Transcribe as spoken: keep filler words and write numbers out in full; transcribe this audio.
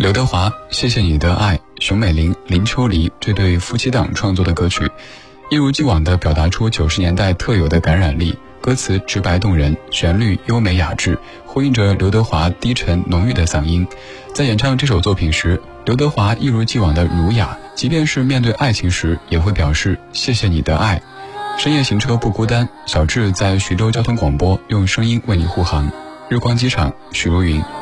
刘德华《谢谢你的爱》，熊美玲、林秋离这对夫妻档创作的歌曲，一如既往地表达出九十年代特有的感染力，歌词直白动人，旋律优美雅致，呼应着刘德华低沉浓郁的嗓音。在演唱这首作品时，刘德华一如既往的儒雅，即便是面对爱情时，也会表示谢谢你的爱。深夜行车不孤单，小智在徐州交通广播用声音为你护航。日光机场，许茹芸。